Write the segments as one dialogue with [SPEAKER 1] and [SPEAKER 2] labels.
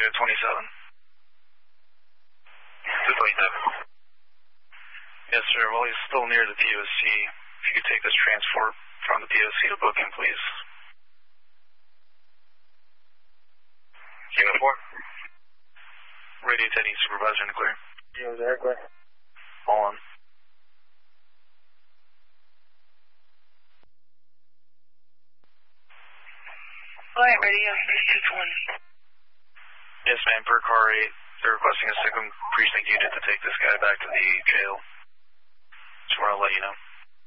[SPEAKER 1] to 27.
[SPEAKER 2] 227.
[SPEAKER 1] Yes, sir. Well, he's still near the POC. If you could take this transport from the POC to booking, please.
[SPEAKER 2] Unit 4.
[SPEAKER 1] Radio Teddy, supervisor in the clear.
[SPEAKER 3] Yeah, Eric, clear.
[SPEAKER 1] All on.
[SPEAKER 4] Alright, radio, 220.
[SPEAKER 1] Yes, ma'am. Per car 8, they're requesting a second precinct unit to take this guy back to the jail. Just want to let you know.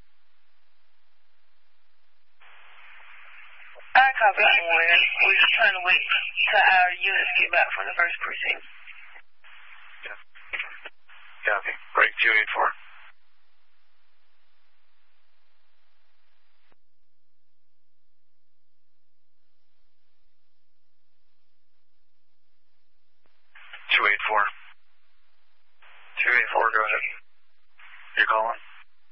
[SPEAKER 4] I copy somewhere. We're just trying to wait till our units get back from the first precinct.
[SPEAKER 1] Yeah. Copy. Break 284. Go ahead. You're calling?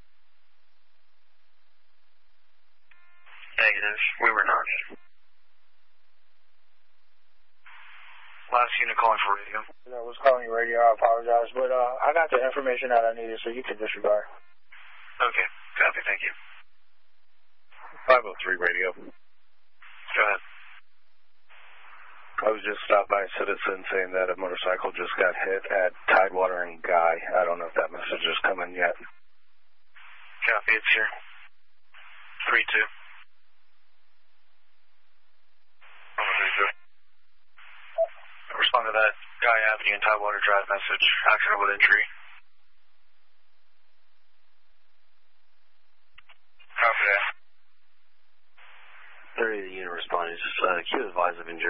[SPEAKER 1] Negative. We were not. Last unit calling for radio.
[SPEAKER 3] I was calling you radio, I apologize, but I got the information that I needed, so you can disregard.
[SPEAKER 1] Okay. Copy. Thank you.
[SPEAKER 5] 503 radio.
[SPEAKER 1] Go ahead.
[SPEAKER 5] I was just stopped by a citizen saying that a motorcycle just got hit at Tidewater and Guy. I don't know if that message has come in yet.
[SPEAKER 1] Copy, it's here. 3-2. Respond to that Guy Avenue and Tidewater Drive message. Accident with injury.
[SPEAKER 2] Copy that.
[SPEAKER 6] 30, the unit responding. Just Q advised of injury.